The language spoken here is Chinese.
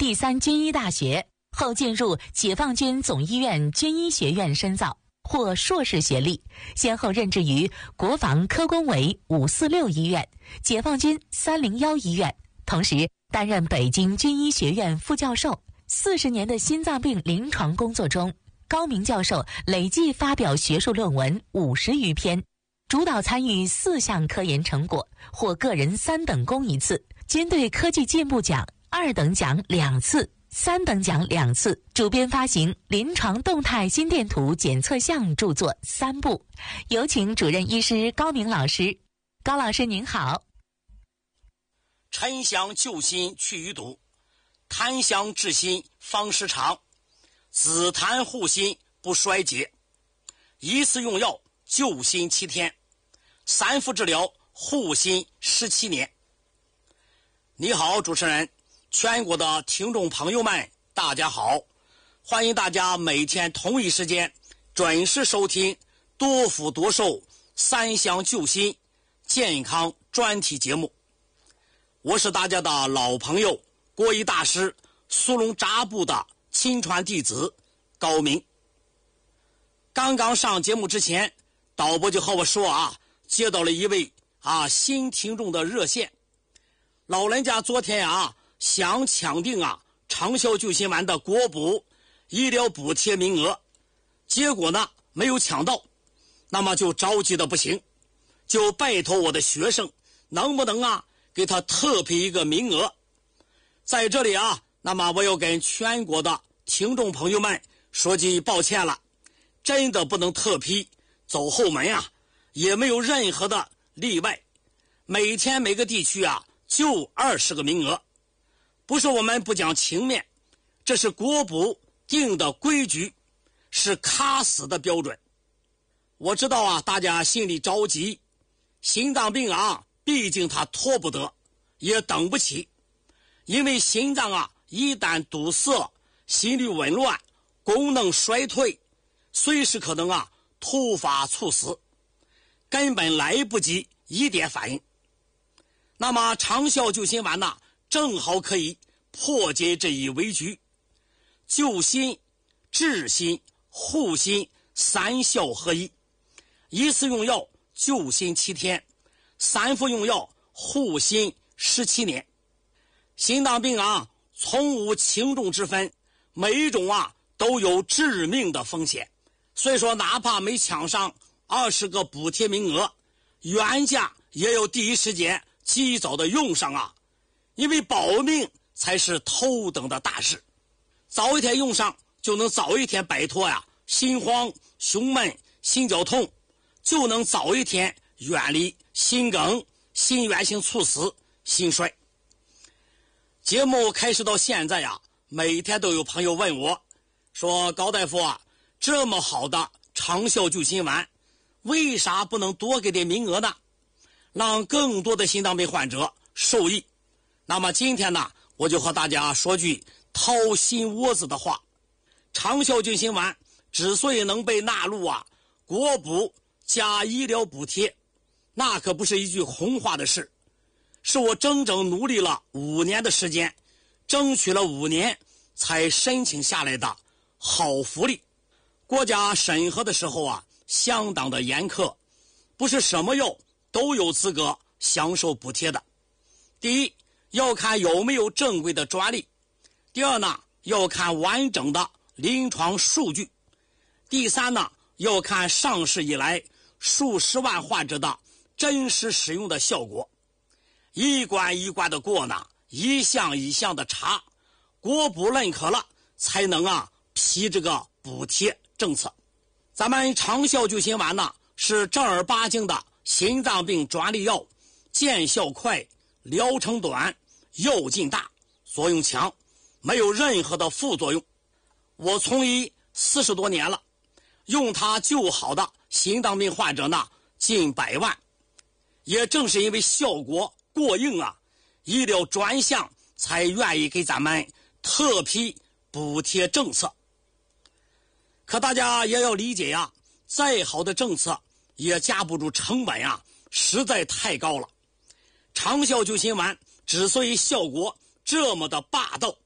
第3军医大学，后进入解放军总医院军医学院深造，获硕士学历，先后任职于国防科工委546医院、解放军301医院，同时担任北京军医学院副教授。40年的心脏病临床工作中，高明教授累计发表学术论文50余篇，主导参与4项科研成果，获个人3等功1次，军队科技进步奖2等奖2次，3等奖2次，主编发行临床动态心电图检测项著作3部。有请主任医师高明老师。高老师您好。 沉香救心去余毒，檀香治心方时长，紫檀护心不衰竭，一次用药救心7天，3副治疗护心17年。你好，主持人，全国的听众朋友们，大家好，欢迎大家每天同一时间准时收听多福多寿3香救心健康专题节目。我是大家的老朋友，国医大师苏龙扎布的亲传弟子高明。刚刚上节目之前，导播就和我说接到了一位新听众的热线，老人家昨天想抢订长效救心丸的国补医疗补贴名额，结果呢没有抢到，那么就着急的不行，就拜托我的学生能不能给他特批一个名额。在这里那么我要跟全国的听众朋友们说句抱歉了，真的不能特批，走后门也没有任何的例外，每天每个地区就20个名额。不是我们不讲情面，这是国补定的规矩，是卡死的标准。我知道大家心里着急，心脏病毕竟它拖不得，也等不起，因为心脏一旦堵塞，心律紊乱，功能衰退，随时可能突发猝死，根本来不及一点反应。那么长效救心丸正好可以破解这一危局，救心、治心、护心3效合一，一次用药救心7天，3副用药护心17年。心脏病从无轻重之分，每一种都有致命的风险，所以说哪怕没抢上20个补贴名额，原价也要第一时间及早的用上因为保命才是头等的大事，早一天用上就能早一天摆脱心慌、胸闷、心绞痛，就能早一天远离心梗、心源性猝死、心衰。节目开始到现在每天都有朋友问我说，高大夫这么好的长效救心丸，为啥不能多给点名额呢？让更多的心脏病患者受益。那么今天呢，我就和大家说句掏心窝子的话，长效救心丸之所以能被纳入国补加医疗补贴，那可不是一句红话的事，是我整整努力了5年的时间，争取了5年才申请下来的好福利。国家审核的时候相当的严苛，不是什么药都有资格享受补贴的。第一，要看有没有正规的专利；第二呢，要看完整的临床数据；第三呢，要看上市以来数十万患者的真实使用的效果。一关一关的过呢，一项一项的查，国补认可了才能批这个补贴政策。咱们长效救心丸呢，是正儿八经的心脏病专利药，见效快，疗程短，药劲大，作用强，没有任何的副作用。我从医40多年了，用它救好的心脏病患者呢近100万。也正是因为效果过硬医疗专项才愿意给咱们特批补贴政策。可大家也要理解再好的政策也架不住成本实在太高了。长效救心丸之所以效果这么的霸道，